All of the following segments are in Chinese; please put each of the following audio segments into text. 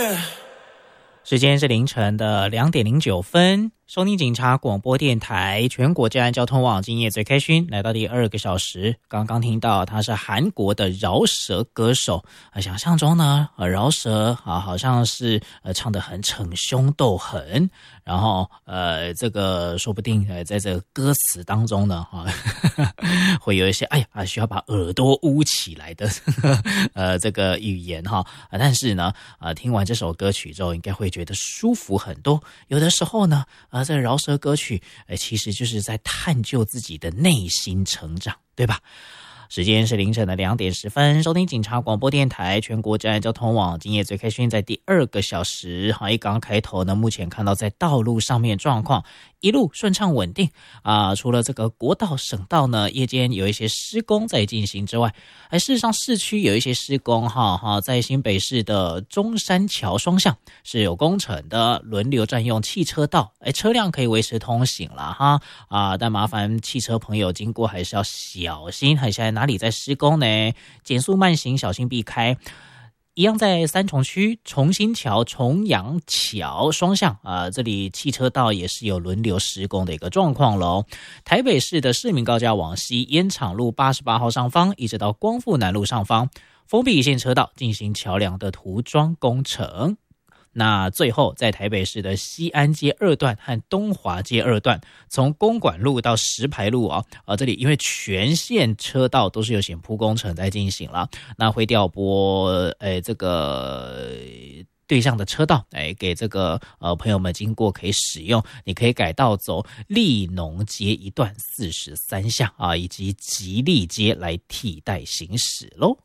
时间是凌晨的2:09，收听警察广播电台全国治安交通网，今夜最开心，来到第2个小时。刚刚听到他是韩国的饶舌歌手，想象中呢，饶舌好像是唱得很逞凶斗狠，然后这个说不定在这个歌词当中呢，会有一些需要把耳朵捂起来的这个语言但是呢听完这首歌曲之后，应该会觉得舒服很多。有的时候呢这个饶舌歌曲其实就是在探究自己的内心成长，对吧？时间是凌晨的2:10，收听警察广播电台全国治安交通网，今夜最开心在第2个小时。一刚开头呢，目前看到在道路上面状况一路顺畅稳定除了这个国道省道呢夜间有一些施工在进行之外，事实上市区有一些施工在新北市的中山桥双向是有工程的，轮流占用汽车道，车辆可以维持通行啦但麻烦汽车朋友经过还是要小心，现在哪里在施工呢？减速慢行，小心避开。一样在三重区重新桥、重阳桥双向这里汽车道也是有轮流施工的一个状况咯。台北市的市民高架往西，烟厂路88号上方一直到光复南路上方封闭一线车道进行桥梁的涂装工程。那最后在台北市的西安街2段和东华街2段，从公馆路到石牌路这里因为全线车道都是有险铺工程在进行了，那会调拨这个对向的车道给这个朋友们经过可以使用，你可以改道走立农街一段43巷以及吉利街来替代行驶咯。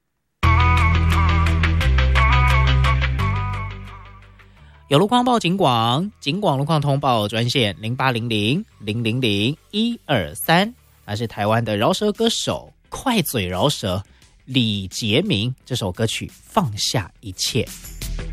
有路况报警广路况通报专线0800-000-123，他是台湾的饶舌歌手快嘴饶舌李杰明，这首歌曲放下一切。